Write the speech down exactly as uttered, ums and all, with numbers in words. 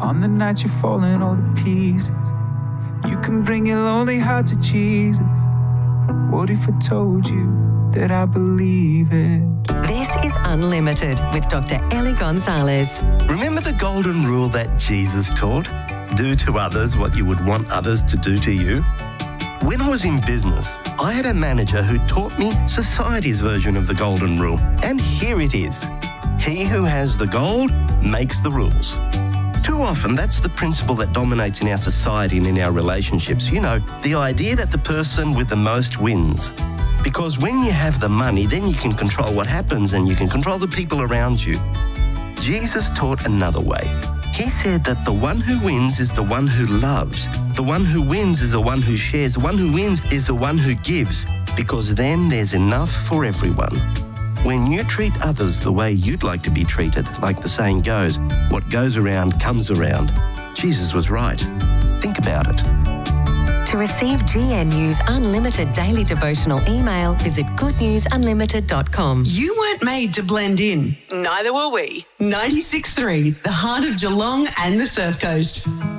On the night you're falling all to pieces, you can bring your lonely heart to Jesus. What if I told you that I believe it? This is Unlimited with Doctor Ellie Gonzalez. Remember the golden rule that Jesus taught? Do to others what you would want others to do to you? When I was in business, I had a manager who taught me society's version of the golden rule. And here it is. He who has the gold makes the rules. Too often, that's the principle that dominates in our society and in our relationships. You know, the idea that the person with the most wins. Because when you have the money, then you can control what happens and you can control the people around you. Jesus taught another way. He said that the one who wins is the one who loves. The one who wins is the one who shares. The one who wins is the one who gives. Because then there's enough for everyone. When you treat others the way you'd like to be treated, like the saying goes, what goes around comes around. Jesus was right. Think about it. To receive G N U's unlimited daily devotional email, visit good news unlimited dot com. You weren't made to blend in. Neither were we. ninety-six point three, the heart of Geelong and the Surf Coast.